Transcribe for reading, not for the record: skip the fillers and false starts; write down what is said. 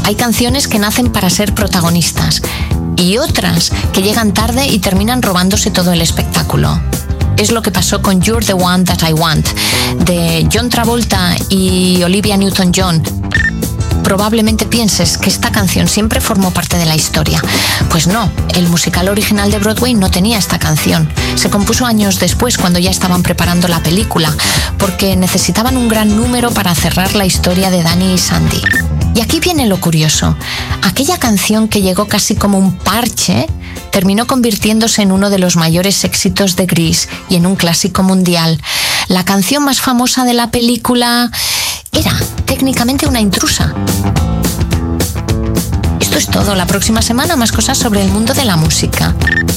Hay canciones que nacen para ser protagonistas y otras que llegan tarde y terminan robándose todo el espectáculo. Es lo que pasó con You're the One That I Want, de John Travolta y Olivia Newton-John. Probablemente pienses que esta canción siempre formó parte de la historia. Pues no, el musical original de Broadway no tenía esta canción. Se compuso años después, cuando ya estaban preparando la película, porque necesitaban un gran número para cerrar la historia de Danny y Sandy. Y aquí viene lo curioso. Aquella canción que llegó casi como un parche terminó convirtiéndose en uno de los mayores éxitos de Grease y en un clásico mundial. La canción más famosa de la película era técnicamente una intrusa. Esto es todo. La próxima semana más cosas sobre el mundo de la música.